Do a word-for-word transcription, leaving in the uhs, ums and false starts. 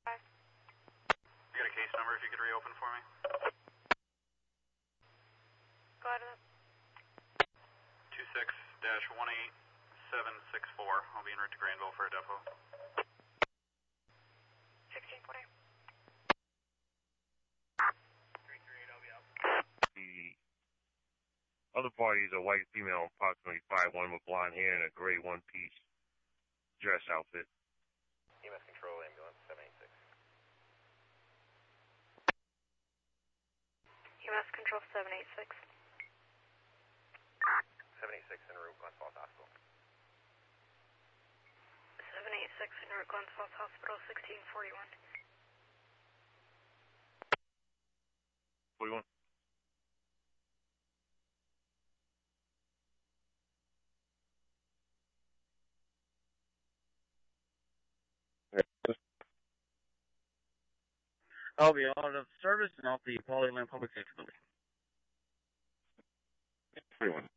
You got a case number if you could reopen for me? Go ahead. two six dash one eight seven six four. I'll be en route to Granville for a defo. sixteen twenty. three three eight, I'll be out. The other party is a white female, approximately five one with blonde hair and a gray one-piece dress outfit. E M S Control, ambulance seven eight six. E M S Control seven eight six. seven eight six en route, Glens Falls Hospital. seven eight six en route, Glens Falls Hospital, sixteen forty-one. forty-one. I'll be out of service and I'll be calling in public safety building. forty-one.